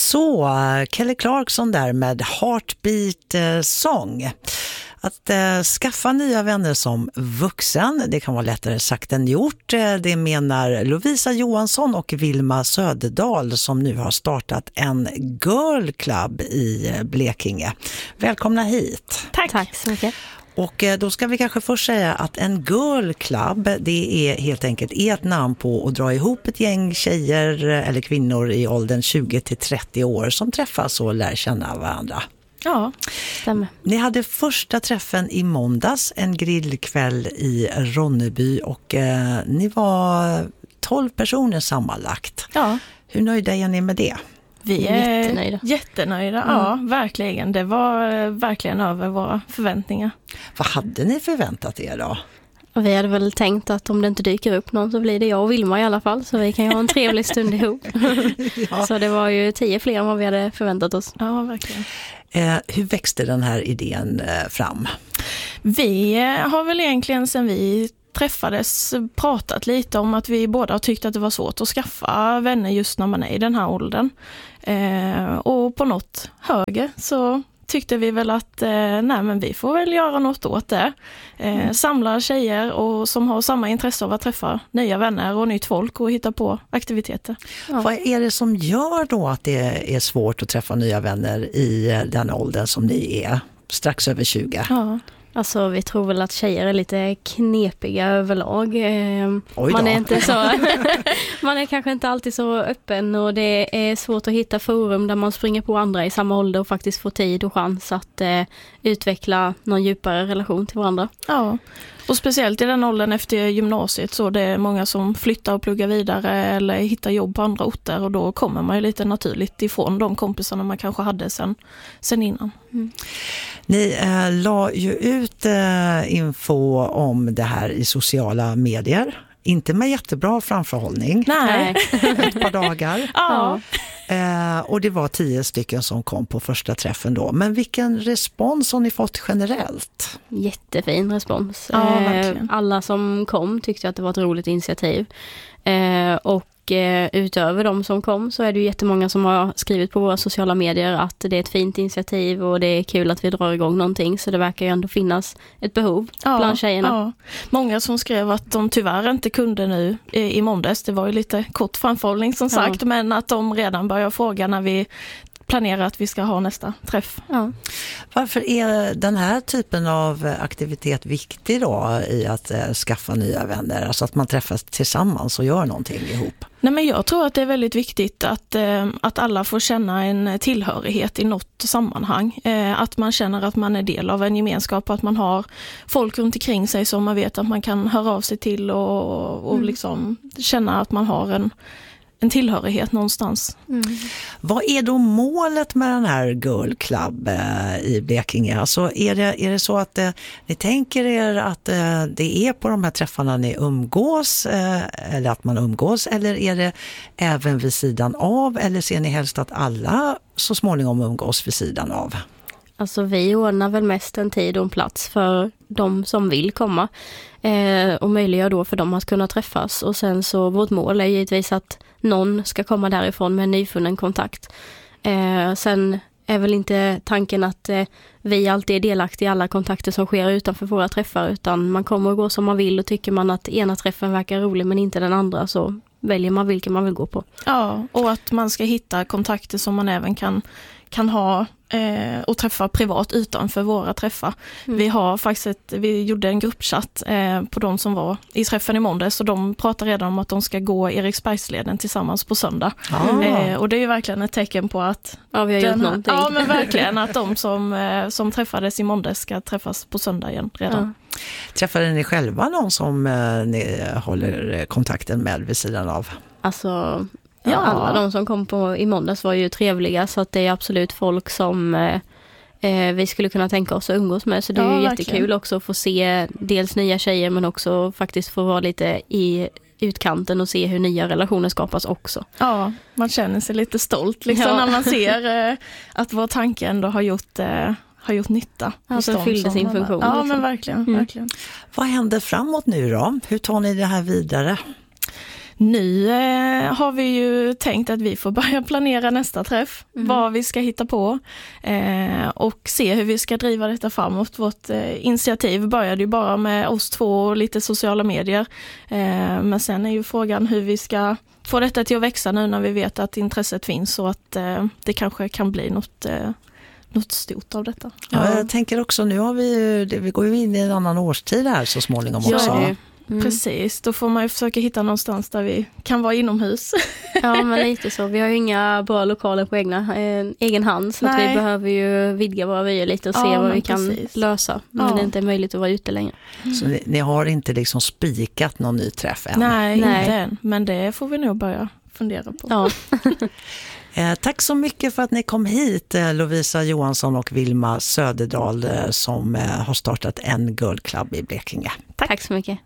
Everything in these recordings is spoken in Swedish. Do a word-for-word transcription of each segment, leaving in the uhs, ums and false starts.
Så, Kelly Clarkson där med Heartbeat eh, Song. Att eh, skaffa nya vänner som vuxen, det kan vara lättare sagt än gjort. Eh, det menar Lovisa Johansson och Vilma Söderdahl som nu har startat en girl club i Blekinge. Välkomna hit. Tack. Tack så mycket. Och då ska vi kanske först säga att en girl club, det är helt enkelt ett namn på att dra ihop ett gäng tjejer eller kvinnor i åldern tjugo till trettio år som träffas och lär känna varandra. Ja, stämmer. Ni hade första träffen i måndags, en grillkväll i Ronneby, och eh, ni var tolv personer sammanlagt. Ja. Hur nöjda är ni med det? Vi är jättenöjda. Jättenöjda, mm. ja, verkligen. Det var verkligen över våra förväntningar. Vad hade ni förväntat er då? Vi hade väl tänkt att om det inte dyker upp någon så blir det jag och Vilma i alla fall. Så vi kan ju ha en trevlig stund ihop. Ja. Så det var ju tio fler än vad vi hade förväntat oss. Ja, verkligen. Eh, hur växte den här idén eh, fram? Vi har väl egentligen sen vi träffades pratat lite om att vi båda har tyckt att det var svårt att skaffa vänner just när man är i den här åldern. Eh, och på något höger så tyckte vi väl att eh, nej, men vi får väl göra något åt det. Eh, mm. Samla tjejer och som har samma intresse av att träffa nya vänner och nytt folk och hitta på aktiviteter. Ja. Vad är det som gör då att det är svårt att träffa nya vänner i den åldern som ni är, strax över tjugo? Ja. Alltså vi tror väl att tjejer är lite knepiga överlag. Man är inte så man är kanske inte alltid så öppen och det är svårt att hitta forum där man springer på andra i samma ålder och faktiskt får tid och chans att eh, utveckla någon djupare relation till varandra. Ja. Och speciellt i den åldern efter gymnasiet så det är många som flyttar och pluggar vidare eller hittar jobb på andra orter och då kommer man ju lite naturligt ifrån de kompisarna man kanske hade sen, sen innan. Mm. Ni eh, la ju ut eh, info om det här i sociala medier. Inte med jättebra framförhållning. Nej. Ett par dagar. Ja. Eh, och det var tio stycken som kom på första träffen då. Men vilken respons har ni fått generellt? Jättefin respons. Ja, eh, alla som kom tyckte att det var ett roligt initiativ. Eh, och utöver de som kom så är det ju jättemånga som har skrivit på våra sociala medier att det är ett fint initiativ och det är kul att vi drar igång någonting, så det verkar ju ändå finnas ett behov ja, bland tjejerna. Ja. Många som skrev att de tyvärr inte kunde nu i, i måndags, det var ju lite kort framförhållning som sagt, ja. Men att de redan börjar fråga när vi planerar att vi ska ha nästa träff. Ja. Varför är den här typen av aktivitet viktig då i att eh, skaffa nya vänner? Alltså att man träffas tillsammans och gör någonting ihop? Nej, men jag tror att det är väldigt viktigt att, eh, att alla får känna en tillhörighet i något sammanhang. Eh, att man känner att man är del av en gemenskap, att man har folk runt omkring sig som man vet att man kan höra av sig till och, och mm. liksom känna att man har en en tillhörighet någonstans. Mm. Vad är då målet med den här Girl Club eh, i Blekinge? Alltså är det, är det så att eh, ni tänker er att eh, det är på de här träffarna ni umgås eh, eller att man umgås, eller är det även vid sidan av, eller ser ni helst att alla så småningom umgås vid sidan av? Alltså vi ordnar väl mest en tid och en plats för de som vill komma eh, och möjliggör då för dem att kunna träffas. Och sen så vårt mål är givetvis att någon ska komma därifrån med en nyfunnen kontakt. Eh, sen är väl inte tanken att eh, vi alltid är delaktiga i alla kontakter som sker utanför våra träffar, utan man kommer och går som man vill, och tycker man att ena träffen verkar rolig men inte den andra så väljer man vilken man vill gå på. Ja, och att man ska hitta kontakter som man även kan kan ha eh, och träffa privat utanför våra träffar. Mm. Vi har faktiskt ett, vi gjorde en gruppchatt eh, på de som var i träffen i måndags, och de pratar redan om att de ska gå Eriksbergsleden tillsammans på söndag. Ah. Eh, och det är ju verkligen ett tecken på att ja, vi har den, gjort någonting. Ja, men verkligen att de som, eh, som träffades i måndags ska träffas på söndag igen redan. Ja. Träffade ni själva någon som eh, ni håller kontakten med vid sidan av? Alltså... Ja. Alla de som kom på i måndags var ju trevliga, så att det är absolut folk som eh, vi skulle kunna tänka oss att umgås med, så det är ja, ju verkligen. Jättekul också att få se dels nya tjejer men också faktiskt få vara lite i utkanten och se hur nya relationer skapas också. Ja, man känner sig lite stolt liksom, ja. När man ser eh, att vår tanke ändå har gjort eh, har gjort nytta. Alltså fyllde sin funktion. Ja, liksom. men verkligen, mm. verkligen. Vad händer framåt nu då? Hur tar ni det här vidare? Nu eh, har vi ju tänkt att vi får börja planera nästa träff, mm. vad vi ska hitta på eh, och se hur vi ska driva detta framåt. Vårt eh, initiativ började ju bara med oss två och lite sociala medier, eh, men sen är ju frågan hur vi ska få detta till att växa nu när vi vet att intresset finns och att eh, det kanske kan bli något, eh, något stort av detta. Ja, jag tänker också, nu har vi, vi går ju in i en annan årstid här så småningom också. Ja, mm. Precis, då får man ju försöka hitta någonstans där vi kan vara inomhus. Ja, men lite så. Vi har ju inga bra lokaler på egna, eh, egen hand, så att vi behöver ju vidga våra vyer lite och se ja, vad vi kan precis. lösa. Men ja. det är inte möjligt att vara ute längre. Mm. Så ni, ni har inte liksom spikat någon ny träff än? Nej, Nej, inte än. Men det får vi nog börja fundera på. Ja. eh, tack så mycket för att ni kom hit, eh, Lovisa Johansson och Vilma Söderdahl eh, som eh, har startat en Girl Club i Blekinge. Tack, tack så mycket.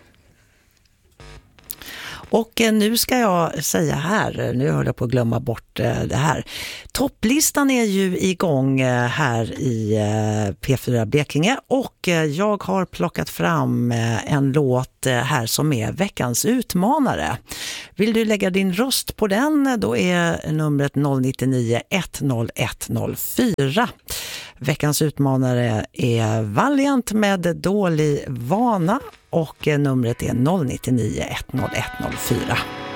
Och nu ska jag säga här, nu höll jag på att glömma bort det här. Topplistan är ju igång här i P fyra Blekinge och jag har plockat fram en låt här som är veckans utmanare. Vill du lägga din röst på den, då är numret noll nio nio ett noll ett noll fyra. Veckans utmanare är Valiant med Dålig vana och numret är noll nio nio ett noll ett noll fyra.